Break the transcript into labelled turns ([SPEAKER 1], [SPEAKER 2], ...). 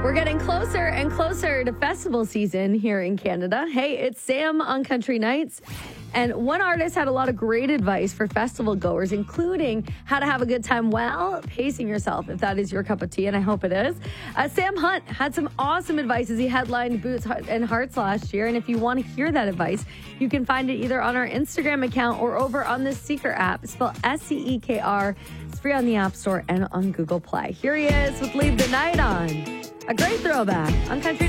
[SPEAKER 1] We're getting closer and closer to festival season here in Canada. Hey, it's Sam on Country Nights. And one artist had a lot of great advice for festival goers, including how to have a good time while pacing yourself, if that is your cup of tea, and I hope it is. Sam Hunt had some awesome advice as he headlined Boots and Hearts last year. And if you want to hear that advice, you can find it either on our Instagram account or over on the Seeker app. Spelled SEEKR. It's free on the App Store and on Google Play. Here he is with Leave the Night On. A great throwback on Country